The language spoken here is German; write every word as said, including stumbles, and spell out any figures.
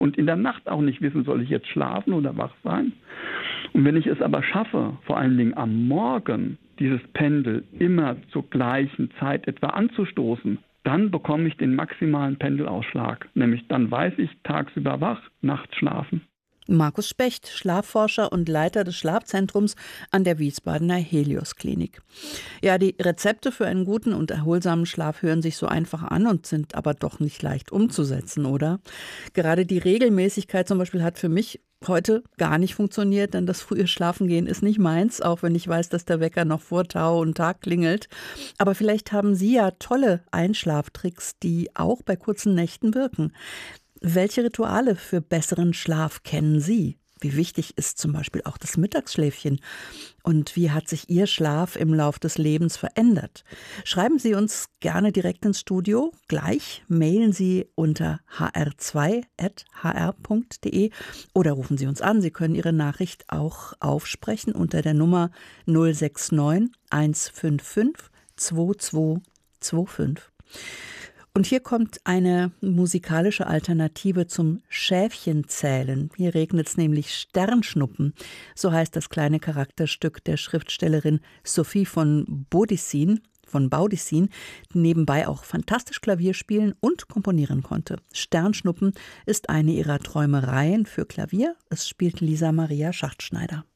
und in der Nacht auch nicht wissen, soll ich jetzt schlafen oder wach sein. Und wenn ich es aber schaffe, vor allen Dingen am Morgen dieses Pendel immer zur gleichen Zeit etwa anzustoßen, dann bekomme ich den maximalen Pendelausschlag. Nämlich dann weiß ich, tagsüber wach, nachts schlafen. Markus Specht, Schlafforscher und Leiter des Schlafzentrums an der Wiesbadener Helios-Klinik. Ja, die Rezepte für einen guten und erholsamen Schlaf hören sich so einfach an und sind aber doch nicht leicht umzusetzen, oder? Gerade die Regelmäßigkeit zum Beispiel hat für mich heute gar nicht funktioniert, denn das frühe Schlafengehen ist nicht meins, auch wenn ich weiß, dass der Wecker noch vor Tau und Tag klingelt. Aber vielleicht haben Sie ja tolle Einschlaftricks, die auch bei kurzen Nächten wirken. Welche Rituale für besseren Schlaf kennen Sie? Wie wichtig ist zum Beispiel auch das Mittagsschläfchen? Und wie hat sich Ihr Schlaf im Lauf des Lebens verändert? Schreiben Sie uns gerne direkt ins Studio. Gleich mailen Sie unter h r zwei at h r punkt d e oder rufen Sie uns an. Sie können Ihre Nachricht auch aufsprechen unter der Nummer null sechs neun eins fünf fünf zwei zwei zwei fünf. Und hier kommt eine musikalische Alternative zum Schäfchenzählen. Hier regnet es nämlich Sternschnuppen. So heißt das kleine Charakterstück der Schriftstellerin Sophie von Baudissin, von Baudissin, die nebenbei auch fantastisch Klavier spielen und komponieren konnte. Sternschnuppen ist eine ihrer Träumereien für Klavier. Es spielt Lisa Maria Schachtschneider.